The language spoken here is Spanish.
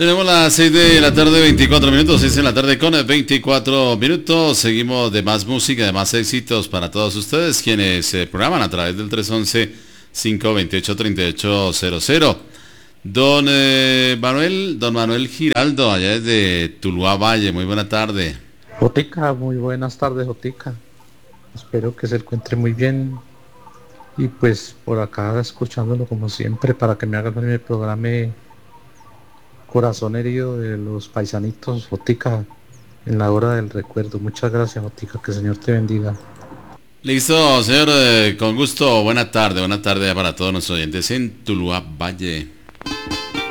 Tenemos las 6 de la tarde, 24 minutos, 6 de la tarde con 24 minutos. Seguimos de más música, de más éxitos para todos ustedes, quienes se programan a través del 311-528-3800. Don Manuel Giraldo, allá desde Tuluá Valle, muy buena tarde. Jotica, muy buenas tardes, Jotica. Espero que se encuentre muy bien. Y pues por acá escuchándolo como siempre para que me haga el programa Corazón Herido de los Paisanitos, Jotica, en la hora del recuerdo. Muchas gracias, Jotica, que el Señor te bendiga. Listo, señor, con gusto, buena tarde para todos nuestros oyentes en Tuluá Valle.